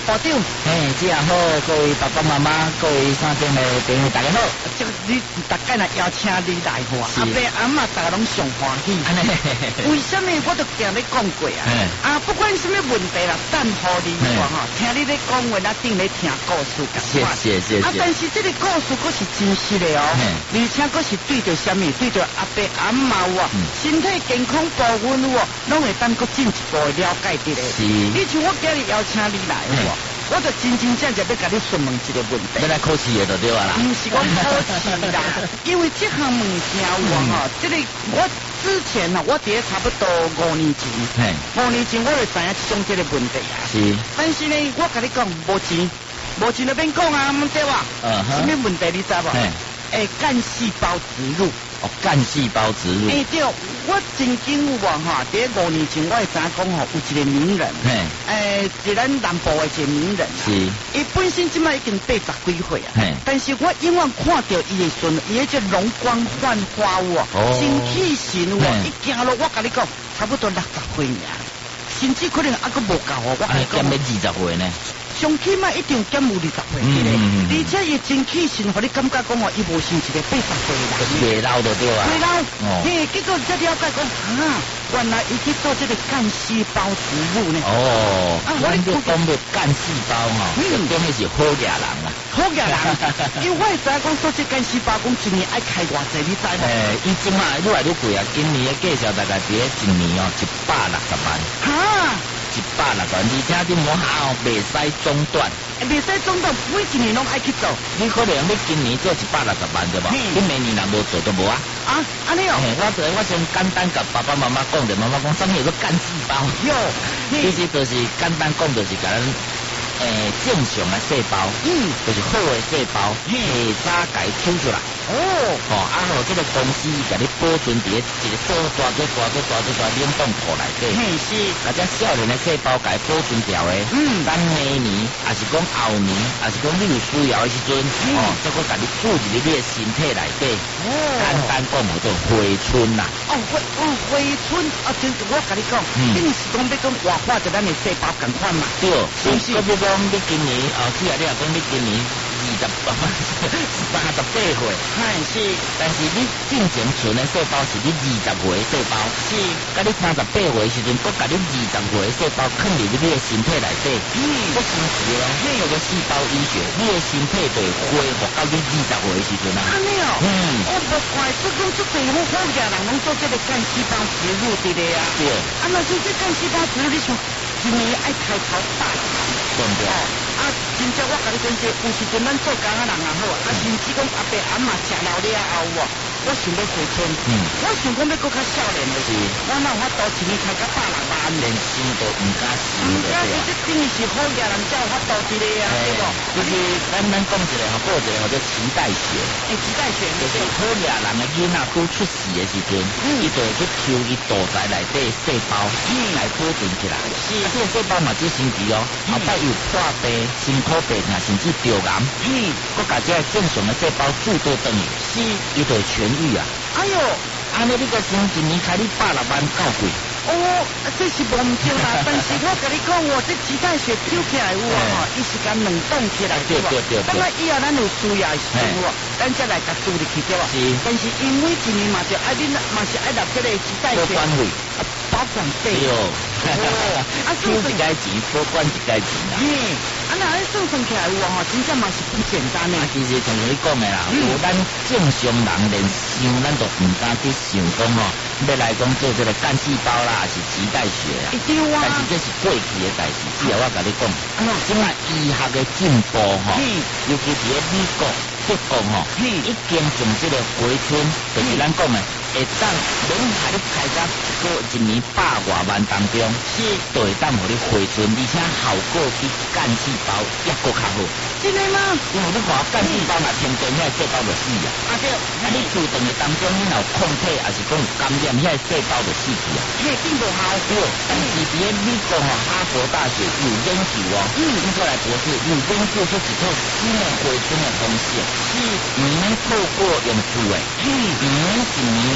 部长， 这也好，各位爸爸妈妈，各位山顶的朋友，大家好。 这你大概来邀请你来吼，阿伯阿嬷大家拢上欢喜。为什么我都定咧讲过啊？不管什么问题啦，等候你话吼，听你咧讲话，咱定咧听故事噶。 谢。 但是这个故事佫是真实的哦，而且佫是对着什么？对着阿伯阿嬷身体健康部分拢会当佫进一步了解的咧。你像我今日邀请你来我就真正要甲你询问一个问题。 要来考试的就对啊啦。 不是讲考试啦，因为这项物件这个我之前我伫差不多5年前我就知影种这个问题啊。是。但是呢，我甲你讲，无钱就免讲啊，对吧？什么问题你知无？干细胞植入。 干细胞植入。 对，我曾经伫5年前我会知影讲有一个名人，是咱南部的一个名人，是，伊本身即摆已经80几岁啊，但是我永远看到伊的时阵，伊迄只容光焕发精气神一行路，我甲你讲，差不多60岁尔，甚至可能还佫无够我甲你讲， 减到20岁呢。 上起码一定减有20岁而且伊精气神，互你感觉讲伊无像一个80岁的人， 袂老就对啊。 袂老，结果才了解讲原来伊去做这个干细胞植入呢。 我就讲到干细胞这等于是好野人啊。 好野人，因为我会知影讲做这干细胞，讲一年爱开偌济，你知无？ 伊即马愈来愈贵啊，今年的介绍大概伫一年160万。160万，而且你摸下袂使中断， 袂使中断，每一年拢爱去做。 你可能你今年做160万对吧？你明年若无做都无啊。 安尼哦。 我先简单甲爸爸妈妈讲者，妈妈讲什么叫做干细胞？其实就是简单讲，就是甲咱正常的细胞，就是好的细胞，下早甲伊抽出来。这个公司甲你保存伫一个大冷冻库内底，或者少年的细胞甲伊保存掉的，咱明年，还是讲后年，还是讲你有需要的时阵，再搁甲你注入你的身体内底。简单讲叫做回春啦。 回春我甲你讲，你是讲要讲活化着咱的细胞共款嘛？ 对，是不是？比如讲你今年你讲你今年38岁， 是， 但是你正常存的细胞是你20岁的细胞，是，甲你38岁的时阵，搁甲你20岁的细胞放入你的身体内底，这神奇咯！这个细胞医学，你的身体就会恢复到你20岁的时阵啊。 安尼哦，我无怪出讲出地好好野人拢做这个干细胞植入的咧啊。对。若是这干细胞植入，你想一年爱开头80万，对不对？真正我甲你讲这，有时阵咱做工人也好，甚至讲阿伯阿嬷食老了后我想要回春，我想讲要搁较少年的是，我哪有法度一年开到160万， 连想都唔敢想的。 这等于是好野人才有法度一个啊，对不？ 就是咱讲一个报一个叫做脐带血， 脐带血就是好野人的囡仔拄出世的时阵，伊就会去抽伊肚脐内底细胞来保存起来。是，这个细胞嘛只神奇后摆有破病、心口病啊，甚至着癌，搁甲这正常的细胞注倒转去，是，伊就会痊愈啊。 哎呦， 安尼你个先一年开你160万够贵。 这是无唔对啦，但是我甲你讲这脐带血抽起来伊是甲冷冻起来对。当然以后咱有需要的时阵咱再来甲注入去对吧？是。但是因为一年嘛就你嘛是爱拿这个脐带血保管费。 抽一届钱，保管一届钱啦。 那算起来真正嘛是不简单的。 其实像你讲的啦，有咱正常人连想咱都唔敢去想讲要来讲做这个干细胞啦，还是脐带血啊。但是这是过去的代志，只要我甲你讲，即卖医学的进步尤其是美国、德国已经从这个回春，就是咱讲的。会当免害你开到一年100多万当中，就会当互你回春，而且效果比干细胞也搁较好。 真的吗？ 因为你看干细胞若停电，遐细胞就死啊。对。你住长的当中，你若有抗体，还是讲有感染，遐细胞就死去啊。 并无效。 对。但是伫咧美国哈佛大学有研究英格莱博士有研究出一套新的回春的方式，是透过用注的，一年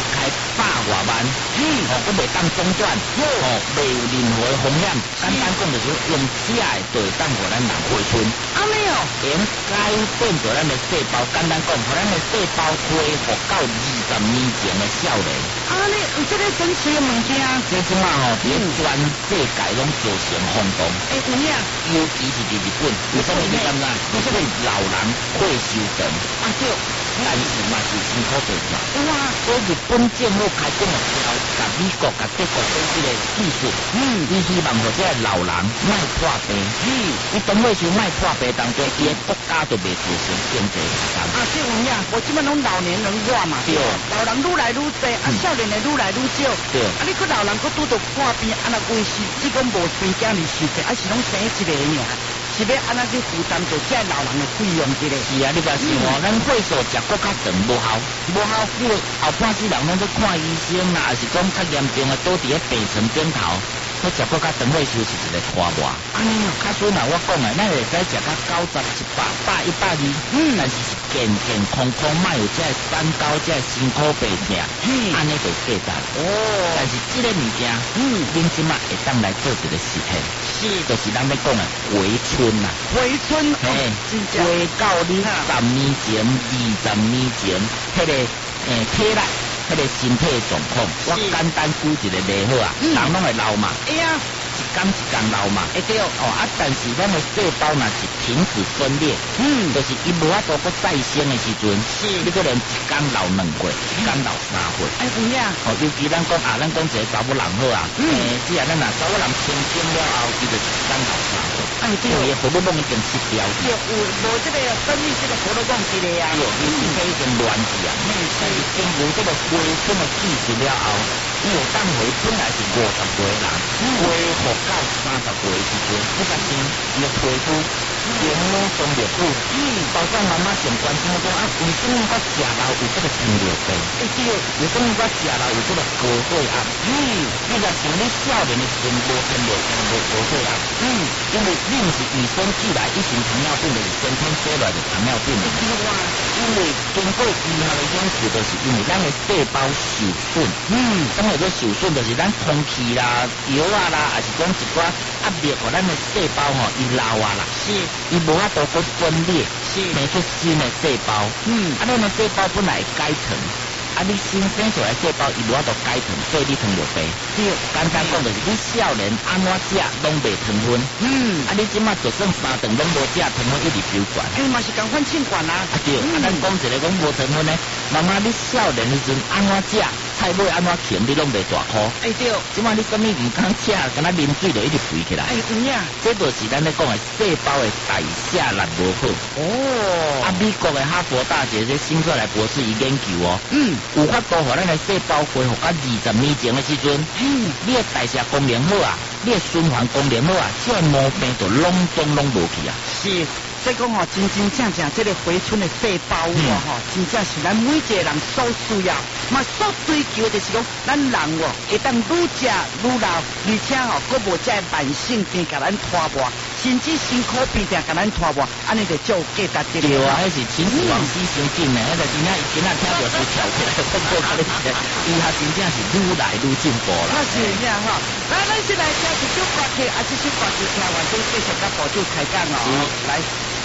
开100多万，我袂当中断，袂有任何的风险。简单讲就是用这个就会当互咱人回春。 安尼哦， 用改变做咱的细胞，简单讲，互咱的细胞恢复到20年前的少年。 安尼有这个神奇的物件， 这即马伫全世界拢造成轰动。 有影， 尤其是伫日本，为什么你感觉？你这个老人退休长， 对， 但是嘛是辛苦做啥？ 哇， 所以日本政府开工的时候，甲美国、甲德国做这个技术，伊希望互这个老人卖破病，伊当会想卖破病当中，伊的国家就袂造成经济负担。 这有影，我即摆拢老年人化嘛， 对， 老人愈来愈多，少年的愈来愈少， 对， 你个老人佫拄着破病，那规是只讲无生囝儿受者，是拢生一个尔。是要安那去负担着这老人的费用之类。 是啊，你讲是咱岁数食搁较长无效，你后半世人拢在看医生啦，还是讲较严重的倒伫咧病床顶头，迄食搁较长岁数是一个拖磨。安尼哦，较孙啊，我讲啊，咱会使食到90、100、120，但是健健康康，莫有这三高、这辛苦病痛，安尼就价值。但是这个物件，恁即马会当来做一个实验。就是咱要讲的回春呐， 回春， 回到你10年前、20年前，迄个体力、迄个身体状况，我简单举一个例好啊，人拢会老嘛，一天一天老嘛，会对但是咱的细胞若是停止分裂，就是伊无法度搁再生的时阵，你可能一天老2岁，一天老3岁， 有影， 尤其咱讲咱讲一个查某人好啊，只要咱查某人成精了后，伊就是一天老3岁，因为伊荷尔蒙已经失调， 无这个分泌这个荷尔蒙之类啊， 伊身体已经乱去啊，但是经过这个回春的技术了后，伊有当回本来是50岁的人，恢复到30岁的时阵，你发现伊的皮肤全拢松着久，包括妈妈上关心我讲为什么我食老有这个糖尿病？为什么我食老有这个高血压？你若想你少年的时阵无糖尿病、无高血压，因为你毋是与生俱来一型糖尿病，就是先天生来的糖尿病的。因为经过医学的研究，就是因为咱的细胞受损，什么叫受损？就是咱空气啦、油啦，还是讲一寡压力，互咱的细胞伊老啦，伊无法度去分裂，变出新的细胞。咱的细胞本来改成。你新生出来细胞伊无法度改成，所以你糖尿病。简单讲就是你少年安怎食拢袂糖分，你即马就算3顿拢无食糖分一直飙悬。 嘛是共款凊管啦。 对，咱讲一个讲无糖分呢，妈妈你少年的时阵安怎食？菜尾安怎啃你拢袂大颗。 对， 即马你啥物唔敢食，敢若啉水就一直肥起来。 有影， 这就是咱咧讲的细胞的代谢力无好。美国的哈佛大学这新出来博士伊研究有法度互咱的细胞恢复到20年前的时阵，你的代谢功能好啊，你的循环功能好啊，这毛病就拢无去啊。 是。所以讲真正这个回春的细胞真正是咱每一个人所需要，嘛所追求就是讲，咱人会当愈食愈老，而且佫无这慢性病甲咱拖磨，甚至辛苦病痛甲咱拖磨，安尼就照价值对啊，迄是秦始皇死伤紧的，迄个真正伊今仔听着是跳起来，我甲你讲，伊还真正是愈来愈进步啦。 那是这样来，咱先来听一首歌曲，这首歌曲听完就继续甲宝珠开讲来。